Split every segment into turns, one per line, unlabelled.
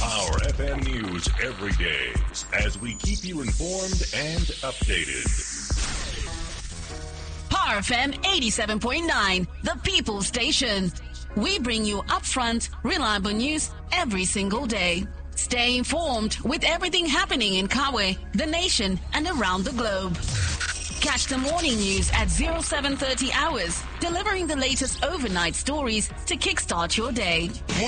Power FM News every day as we keep you informed and updated.
Power FM 87.9, the People's Station. We bring you upfront, reliable news every single day. Stay informed with everything happening in Kawe, the nation, and around the globe. Catch the morning news at 0730 hours, delivering the latest overnight stories to kickstart your day.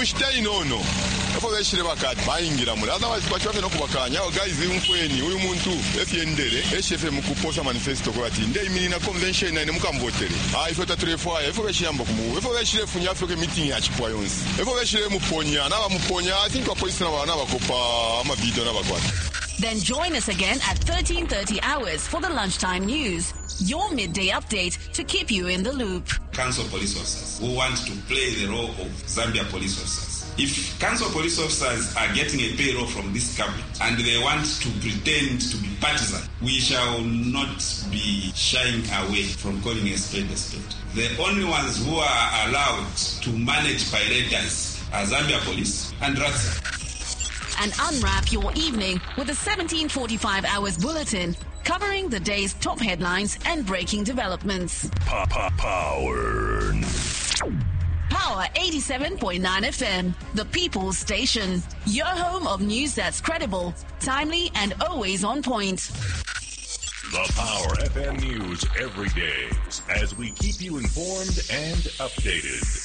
Otherwise, guys, uyu muntu FNDL HFM kuposa manifesto kwa tinde imina convention na mukamvotere ifo tatrefo ifo bashiyamba kumu ifo bashire funya Africa meeting ya chipwa yonse ifo bashire muponya na bamuponya I think apolice na bana bakopa ama video na bakwata.
Then join us again at 13:30 hours for the lunchtime news, your midday update to keep you in the loop.
Council police officers who want to play the role of Zambia police officers. If council police officers are getting a payroll from this government and they want to pretend to be partisan, we shall not be shying away from calling a spade a spade. The only ones who are allowed to manage pirates are Zambia police and RATSA.
And unwrap your evening with a 1745 hours bulletin covering the day's top headlines and breaking developments.
Power.
Power 87.9 FM, the People's Station. Your home of news that's credible, timely, and always on point.
The Power FM News every day as we keep you informed and updated.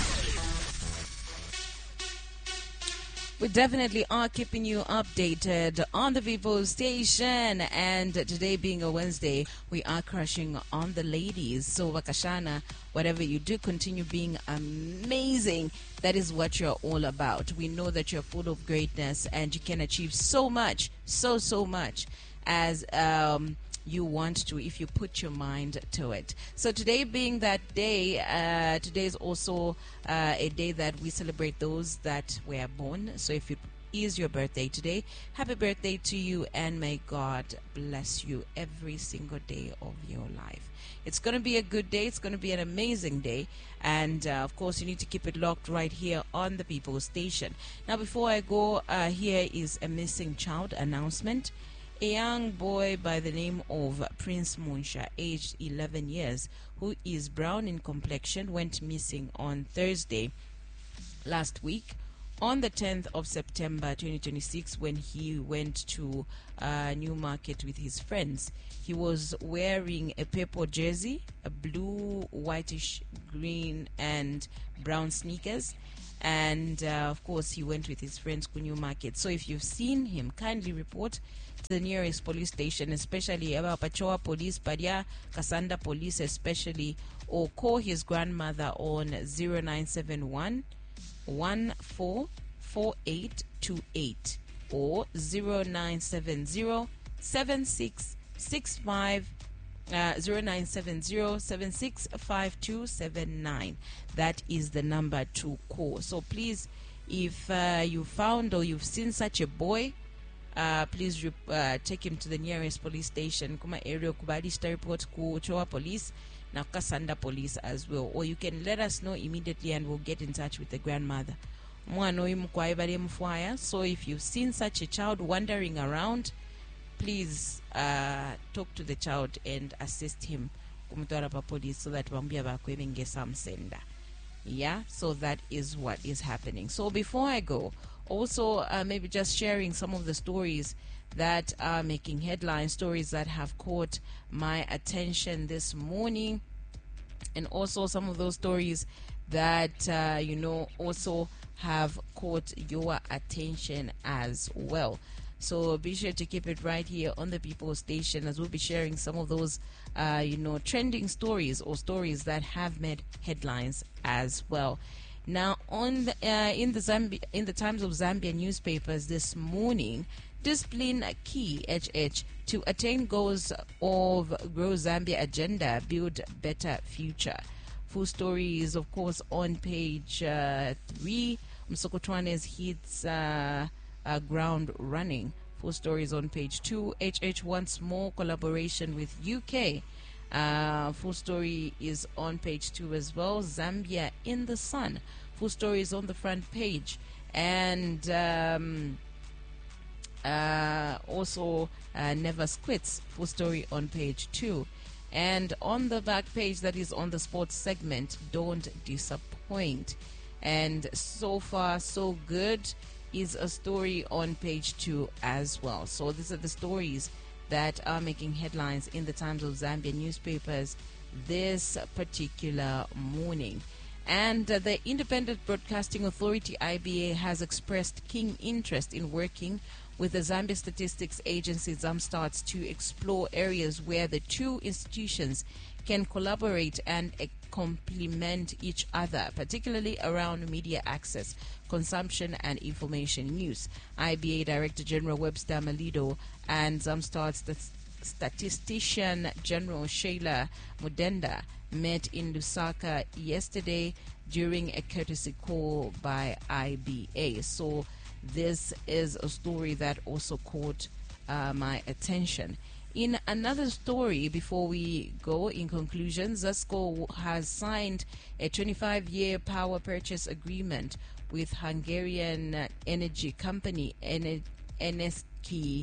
We definitely are keeping you updated on the People's Station, and today being a Wednesday, we are crushing on the ladies. So Vakashana, whatever you do, continue being amazing. That is what you're all about. We know that you're full of greatness and you can achieve so much, so much as you want to if you put your mind to it. So today being that day, today is also a day that we celebrate those that were born. So if it is your birthday today, happy birthday to you, and may God bless you every single day of your life. It's going to be a good day. It's going to be an amazing day. And of course, you need to keep it locked right here on the People's Station. Now, before I go, here is a missing child announcement. A young boy by the name of Prince Munsha, aged 11 years, who is brown in complexion, went missing on Thursday last week on the 10th of September 2026 when he went to Newmarket with his friends. He was wearing a purple jersey, a blue, whitish, green, and brown sneakers. And of course, he went with his friends to Newmarket. So if you've seen him, kindly report to the nearest police station, especially Pachoa Police, Padia, Kasanda Police especially, or call his grandmother on 0971 144828 or 0970 7665 0970-765279. That is the number to call. So please, if you found or you've seen such a boy, please take him to the nearest police station. Kuma area kubadista report ku Choa Police na Kasanda Police as well. Or you can let us know immediately and we'll get in touch with the grandmother. So if you've seen such a child wandering around, please talk to the child and assist him police so that sender. Yeah, so that is what is happening. So before I go, also maybe just sharing some of the stories that are making headlines, stories that have caught my attention this morning, and also some of those stories that also have caught your attention as well. So be sure to keep it right here on the People's Station, as we'll be sharing some of those, trending stories or stories that have made headlines as well. Now, in the Times of Zambia newspapers this morning, discipline key HH to attain goals of Grow Zambia agenda, build better future. Full story is, of course, on page 3. Msokotwane's hits ground running. Full stories on page 2. HH wants more collaboration with UK. Full story is on page 2 as well. Zambia in the sun. Full story is on the front page. And also never quits, full story on page 2. And on the back page, that is on the sports segment, don't disappoint. And so far so good is a story on page 2 as well. So these are the stories that are making headlines in the Times of Zambia newspapers this particular morning. And the Independent Broadcasting Authority, IBA, has expressed keen interest in working with the Zambia Statistics Agency, ZAMSTATS, to explore areas where the two institutions can collaborate and complement each other, particularly around media access, consumption, and information use. IBA Director General Webster Malido and ZAMSTATS Statistician General Sheila Mudenda met in Lusaka yesterday during a courtesy call by IBA. So this is a story that also caught my attention. In another story, before we go, in conclusion, ZESCO has signed a 25-year power purchase agreement with Hungarian energy company NSK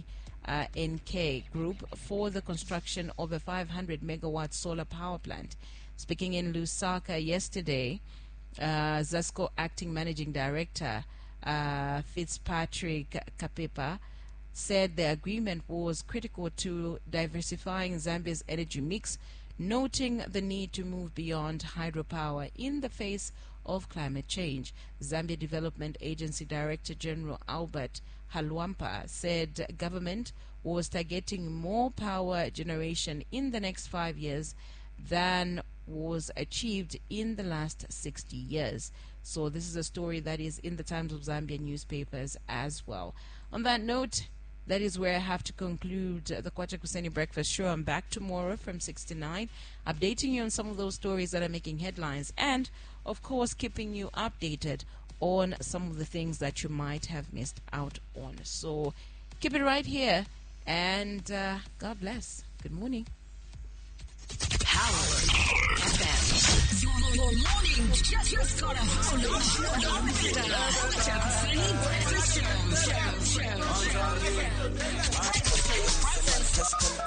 Group for the construction of a 500-megawatt solar power plant. Speaking in Lusaka yesterday, ZESCO Acting Managing Director Fitzpatrick Kapepa said the agreement was critical to diversifying Zambia's energy mix, noting the need to move beyond hydropower in the face of climate change. Zambia Development Agency Director General Albert Halwampa said government was targeting more power generation in the next 5 years than was achieved in the last 60 years. So this is a story that is in the Times of Zambia newspapers as well. On that note, that is where I have to conclude the Kwacha Kuseni Breakfast Show. I'm back tomorrow from 6 to 9, updating you on some of those stories that are making headlines, and of course keeping you updated on some of the things that you might have missed out on. So keep it right here, and God bless. Good morning.
Power FM. Your morning just got a whole lot of the Kwacha Kuseni Breakfast Show.